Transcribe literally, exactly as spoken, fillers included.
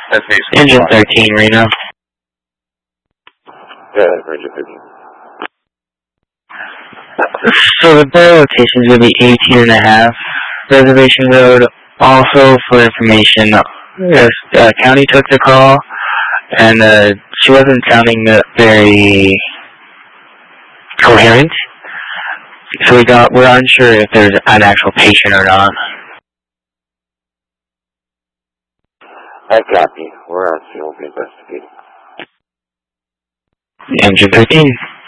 Engine thirteen, Reno. Yeah, Ranger thirteen. So the burial location is going to be eighteen and a half Reservation Road. Also, for information, the uh, county took the call, and uh, she wasn't sounding uh, very coherent. So we got, we're unsure if there's an actual patient or not. I copy. We're on field investigating. Engine thirteen.